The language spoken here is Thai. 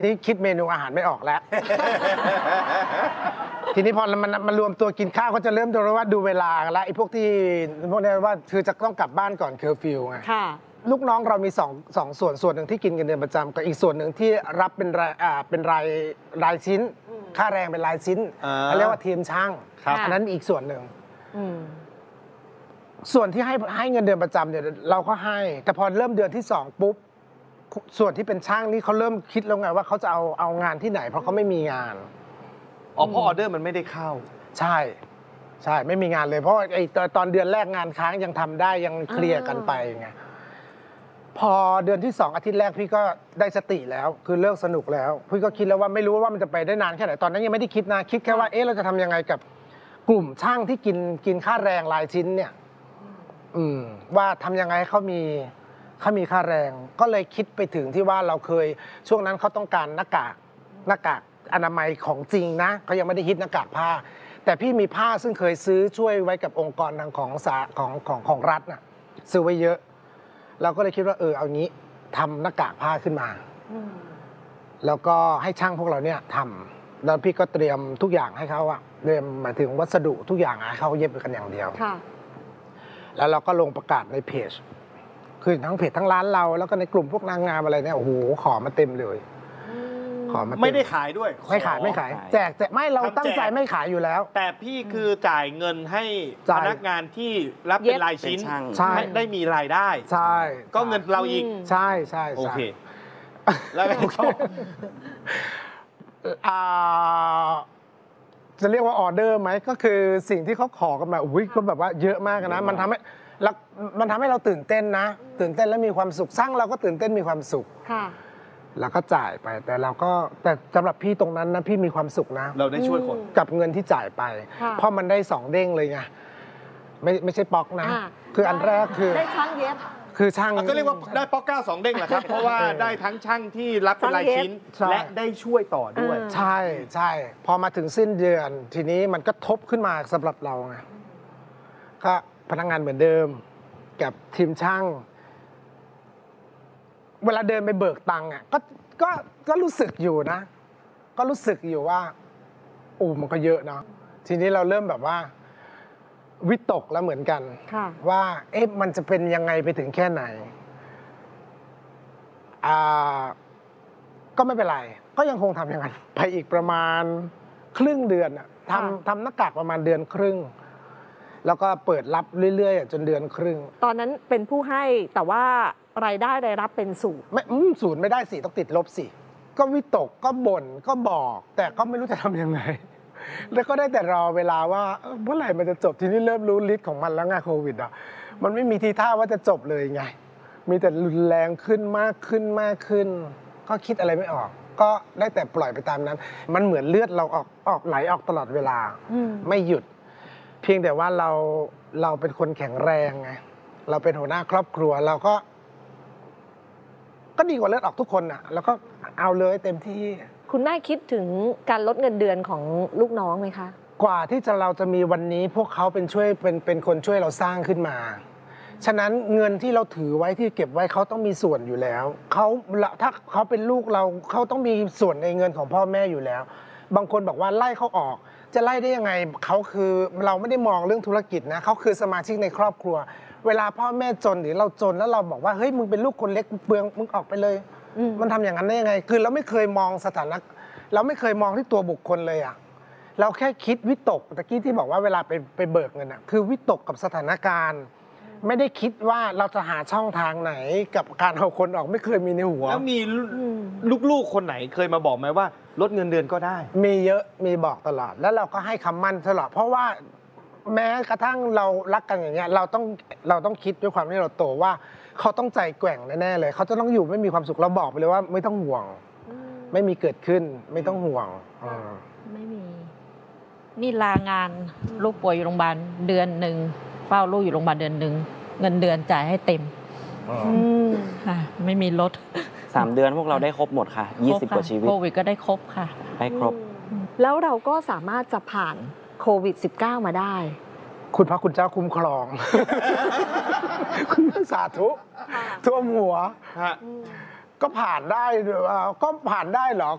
นี่คิดเมนูอาหารไม่ออกแล้ว ทีนี้พอมันรวมตัวกินข้าวก็จะเริ่มดูเวลาแล้วไอ้พวกนี้ว่าคือจะต้องกลับบ้านก่อนเคอร์ฟิวไงลูกน้องเรามีสองส่วนหนึ่งที่กินเงินเดือนประจำกับอีกส่วนหนึ่งที่รับเป็นรายชิ้นค่าแรงเป็นรายชิ้นเขาเรียกว่าทีมช่างอันนั้นอีกส่วนหนึ่งส่วนที่ให้เงินเดือนประจำเนี่ยเราก็ให้แต่พอเริ่มเดือนที่2ปุ๊บส่วนที่เป็นช่างนี่เขาเริ่มคิดแล้วไงว่าเขาจะเอางานที่ไหนเพราะเขาไม่มีงานเพราะออเดอร์มันไม่ได้เข้าใช่ไม่มีงานเลยเพราะไอ้ตอนเดือนแรกงานค้างยังทำได้ยังเคลียร์กันไปไงพอเดือนที่2อาทิตย์แรกพี่ก็ได้สติแล้วคือเลิกสนุกแล้วพี่ก็คิดแล้วว่าไม่รู้ว่ามันจะไปได้นานแค่ไหนตอนนั้นยังไม่ได้คิดนะคิดแค่ว่าเราจะทำยังไงกับกลุ่มช่างที่กินค่าแรงรายชิ้นเนี่ยว่าทำยังไงให้เขามีค่าแรงก็เลยคิดไปถึงที่ว่าเราเคยช่วงนั้นเขาต้องการหน้ากากอนามัยของจริงนะเขายังไม่ได้ฮิตหน้ากากผ้าแต่พี่มีผ้าซึ่งเคยซื้อช่วยไว้กับองค์กรทางของรัฐน่ะซื้อไว้เยอะเราก็เลยคิดว่าเอางี้ทำหน้ากากผ้าขึ้นมาแล้วก็ให้ช่างพวกเราเนี่ยทำแล้วพี่ก็เตรียมทุกอย่างให้เขาอะเตรียมหมายถึงวัสดุทุกอย่างให้เขาเย็บกันอย่างเดียวแล้วเราก็ลงประกาศในเพจคือทั้งเพจทั้งร้านเราแล้วก็ในกลุ่มพวกนางงามอะไรเนี่ยโอ้โหขอมาเต็มเลยขอมาไม่ได้ขายด้วยไม่ขายแจกไม่เราตั้งใจไม่ขายอยู่แล้วแต่พี่คือจ่ายเงินให้พนักงานที่รับเป็นรายชิ้นได้มีรายได้ใช่ก็เงินเราอีกใช่โอเคแล้วก็จะเรียกว่าออเดอร์ไหมก็คือสิ่งที่เขาขอกันมาอุ้ยก็แบบว่าเยอะมากนะมันทำให้เราตื่นเต้นนะตื่นเต้นและมีความสุขสร้างเราก็ตื่นเต้นมีความสุขแล้วก็จ่ายไปแต่สำหรับพี่ตรงนั้นนะพี่มีความสุขนะเราได้ช่วยคนกับเงินที่จ่ายไปเพราะมันได้2 เด้งเลยไงไม่ใช่ป๊อกนะคืออันแรกคือได้ช่างเย็บคือช่างก็เรียกว่าได้ป๊อก9 2 เด้งแหละครับเพราะว่าได้ทั้งช่างที่รับเป็นรายชิ้นและได้ช่วยต่อด้วยใช่พอมาถึงสิ้นเดือนทีนี้มันก็ทบขึ้นมาสำหรับเราไงก็พนักงานเหมือนเดิมกับทีมช่างเวลาเดินไปเบิกตังค์อ่ะก็รู้สึกอยู่นะก็รู้สึกอยู่ว่ามันก็เยอะเนาะทีนี้เราเริ่มแบบว่าวิตกแล้วเหมือนกันว่ามันจะเป็นยังไงไปถึงแค่ไหนก็ไม่เป็นไรก็ยังคงทำอย่างนั้นไปอีกประมาณครึ่งเดือนทำหน้ากากประมาณเดือนครึ่งแล้วก็เปิดรับเรื่อยๆจนเดือนครึ่งตอนนั้นเป็นผู้ให้แต่ว่ารายได้รายรับเป็นศูนย์ศูนย์ไม่ได้สิต้องติดลบสิก็วิตกก็บ่นก็บอกแต่ก็ไม่รู้จะทำยังไงแล้วก็ได้แต่รอเวลาว่าเมื่อไหร่มันจะจบทีนี้เริ่มรู้ฤทธิ์ของมันแล้วไงโควิดมันไม่มีทีท่าว่าจะจบเลยไงมีแต่รุนแรงขึ้นมากขึ้นก็คิดอะไรไม่ออกก็ได้แต่ปล่อยไปตามนั้นมันเหมือนเลือดเราออกไหลออกตลอดเวลาไม่หยุดเพียงแต่ว่าเราเป็นคนแข็งแรงไงเราเป็นหัวหน้าครอบครัวเราก็ดีกว่าเลือดออกทุกคนแล้วก็เอาเลยเต็มที่คุณแม่คิดถึงการลดเงินเดือนของลูกน้องไหมคะกว่าที่เราจะมีวันนี้พวกเขาเป็นคนช่วยเราสร้างขึ้นมาฉะนั้นเงินที่เราถือไว้ที่เก็บไว้เขาต้องมีส่วนอยู่แล้วถ้าเขาเป็นลูกเราเขาต้องมีส่วนในเงินของพ่อแม่อยู่แล้วบางคนบอกว่าไล่เขาออกจะไล่ได้ยังไงเขาคือเราไม่ได้มองเรื่องธุรกิจนะเขาคือสมาชิกในครอบครัวเวลาพ่อแม่จนหรือเราจนแล้วเราบอกว่าเฮ้ยมึงเป็นลูกคนเล็กเปลืองมึงออกไปเลยมันทำอย่างนั้นได้ยังไงคือเราไม่เคยมองสถานะเราไม่เคยมองที่ตัวบุคคลเลยเราแค่คิดวิตกตะกี้ที่บอกว่าเวลาไปเบิกเงินคือวิตกกับสถานการณ์ไม่ได้คิดว่าเราจะหาช่องทางไหนกับการเอาคนออกไม่เคยมีในหัวแล้วมีลูกๆคนไหนเคยมาบอกไหมว่าลดเงินเดือนก็ได้มีเยอะมีบอกตลอดแล้วเราก็ให้คำมั่นตลอดเพราะว่าแม้กระทั่งเรารักกันอย่างเงี้ยเราต้องคิดด้วยความที่เราโตว่าเขาต้องใจแกว่งแน่ๆเลยเขาจะต้องอยู่ไม่มีความสุขเราบอกไปเลยว่าไม่ต้องห่วงไม่มีเกิดขึ้นไม่ต้องห่วงไม่มีนี่ลางานลูกป่วยอยู่โรงพยาบาลเดือนหนึ่งเฝ้าลูกอยู่โรงพยาบาลเดือนหนึ่งเงินเดือนจ่ายให้เต็มค่ะไม่มีลด 3 เดือนพวกเราได้ครบหมดค่ะ20 กว่าชีวิตโควิดก็ได้ครบค่ะได้ครบแล้วเราก็สามารถจะผ่านโควิด -19 มาได้คุณพระคุณเจ้าคุ้มครองสาธุท่วมหัวก็ผ่านได้ก็ผ่านได้เหรอ